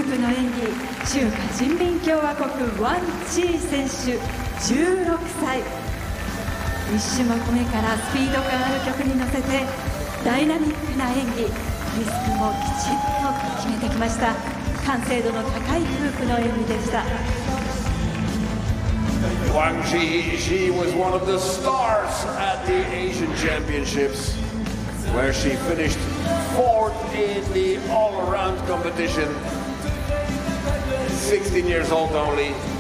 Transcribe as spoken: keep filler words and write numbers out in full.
クの演技、中華人民共和国ワン・チー選手じゅうろくさい。いち種目目からスピード感ある曲に乗せてダイナミックな演技、リスクもきちっと決めてきました。完成度の高いフープの演技でした。 Wang Qi, she was one of the stars at the Asian Championships, where she finished fourth in the all-around competition. sixteen years old only.